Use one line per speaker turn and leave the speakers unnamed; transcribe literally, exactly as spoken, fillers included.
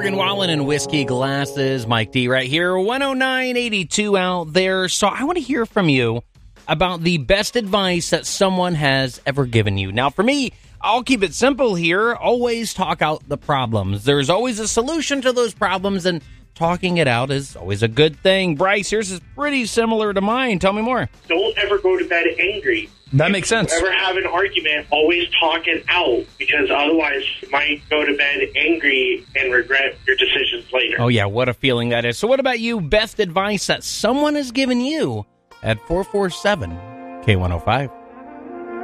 Morgan Wallen and Whiskey Glasses. Mike D right here, one oh nine eighty-two out there. So I want to hear from you about the best advice that someone has ever given you. Now, for me, I'll keep it simple here. Always talk out the problems. There's always a solution to those problems, and talking it out is always a good thing. Bryce, yours is pretty similar to mine. Tell me more.
Don't ever go to bed angry.
That makes sense.
If you ever have an argument, always talk it out, because otherwise you might go to bed angry and regret your decisions later.
Oh, yeah, what a feeling that is. So what about you? Best advice that someone has given you at four four seven K one oh five.